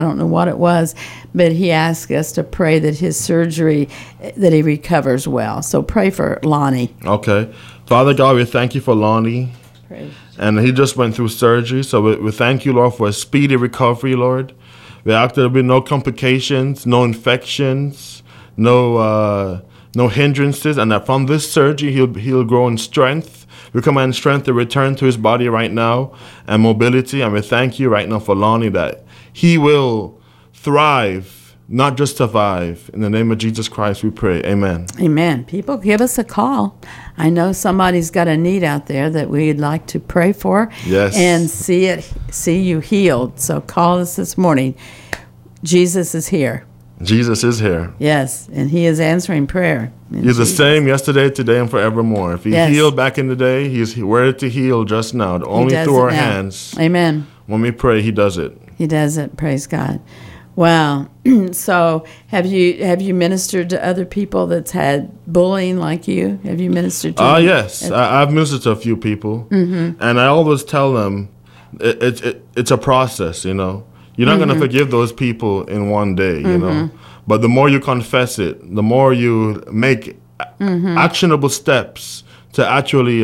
I don't know what it was, but he asked us to pray that his surgery, that he recovers well. So pray for Lonnie. Okay. Father God, we thank you for Lonnie. Praise. And he just went through surgery. So we thank you, Lord, for a speedy recovery, Lord. We ask there be no complications, no infections, no hindrances, and that from this surgery he'll grow in strength. We command strength to return to his body right now and mobility. And we thank you right now for Lonnie that he will thrive, not just survive. In the name of Jesus Christ, we pray. Amen. Amen. People, give us a call. I know somebody's got a need out there that we'd like to pray for. Yes. And see you healed. So call us this morning. Jesus is here. Jesus is here. Yes, and he is answering prayer. He's the same yesterday, today, and forevermore. If he healed back in the day, he's ready to heal just now. Only through our hands. Amen. When we pray, he does it. He does it. Praise God. Wow. So have you ministered to other people that's had bullying like you? Have you ministered to them? Yes. I've ministered to a few people. Mm-hmm. And I always tell them it's a process, you know. You're not going to forgive those people in one day, you know. But the more you confess it, the more you make actionable steps to actually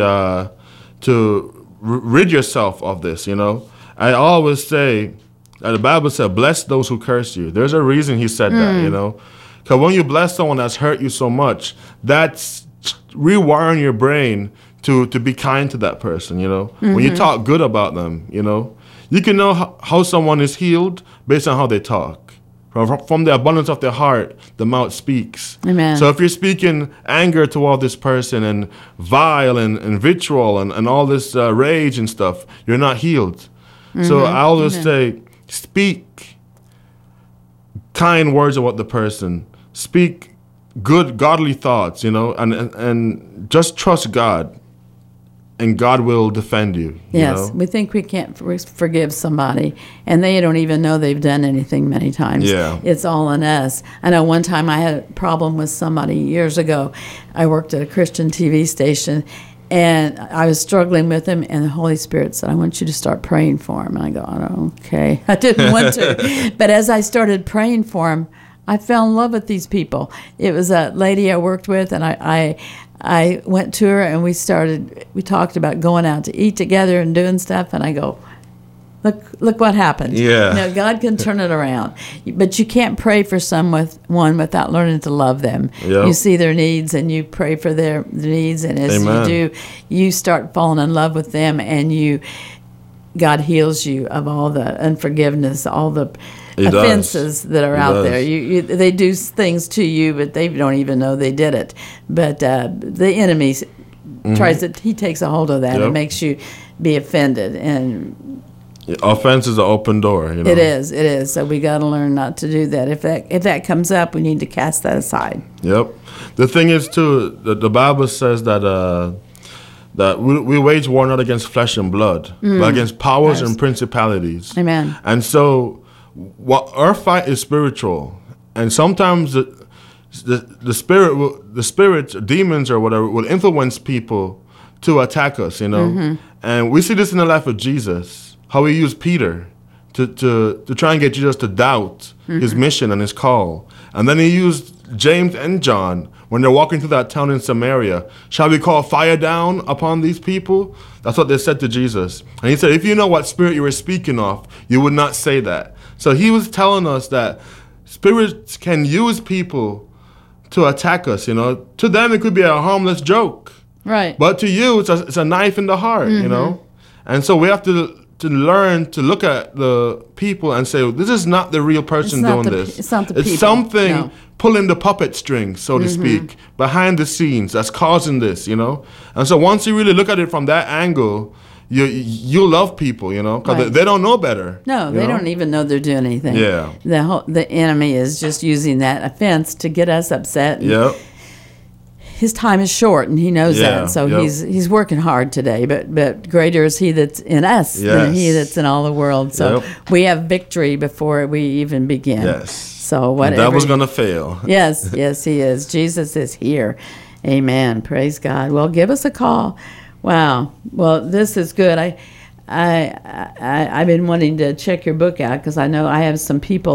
rid yourself of this, you know. I always say, the Bible said, bless those who curse you. There's a reason he said that, you know. Because when you bless someone that's hurt you so much, that's rewiring your brain to be kind to that person, you know. When you talk good about them, you know, you can know how someone is healed based on how they talk. From the abundance of their heart, the mouth speaks. Amen. So if you're speaking anger toward this person and vile and vitriol and all this rage and stuff, you're not healed. So I always say, speak kind words about the person. Speak good, godly thoughts, you know, and just trust God. And God will defend you. Yes, we think we can't forgive somebody, and they don't even know they've done anything many times. Yeah. It's all in us. I know one time I had a problem with somebody years ago. I worked at a Christian TV station, and I was struggling with him, and the Holy Spirit said, I want you to start praying for him. And I go, oh, okay. I didn't want to. But as I started praying for him, I fell in love with these people. It was a lady I worked with, and I went to her, and we talked about going out to eat together and doing stuff, and I go, look what happened. Yeah. You know, God can turn it around. But you can't pray for someone without learning to love them. Yep. You see their needs, and you pray for their needs, and as Amen. you do, you start falling in love with them, and God heals you of all the unforgiveness, all the offenses that are out there. They do things to you, but they don't even know they did it. But the enemy he takes a hold of that and makes you be offended. And offense is an open door. You know? It is. So we got to learn not to do that. If that comes up, we need to cast that aside. Yep. The thing is too, the Bible says that we wage war not against flesh and blood, but against powers and principalities. Amen. And so, our fight is spiritual, and sometimes the spirit, demons or whatever, will influence people to attack us. You know, and we see this in the life of Jesus, how he used Peter to try and get Jesus to doubt his mission and his call, and then he used James and John when they're walking through that town in Samaria. Shall we call fire down upon these people? That's what they said to Jesus. And he said, if you know what spirit you were speaking of, you would not say that. So he was telling us that spirits can use people to attack us, you know. To them, it could be a harmless joke. Right. But to you, it's a knife in the heart, you know. And so we have to learn to look at the people and say, this is not the real person doing this. It's not the people. It's something pulling the puppet strings, so to speak, behind the scenes that's causing this, you know. And so once you really look at it from that angle, you love people, you know, because they don't know better. No, they don't even know they're doing anything. Yeah. The enemy is just using that offense to get us upset. Yep. His time is short, and he knows that. So he's working hard today. But greater is he that's in us than he that's in all the world. So we have victory before we even begin. Yes. So whatever. The devil's going to fail. Yes, he is. Jesus is here. Amen. Praise God. Well, give us a call. Wow. Well, this is good. I've been wanting to check your book out because I know I have some people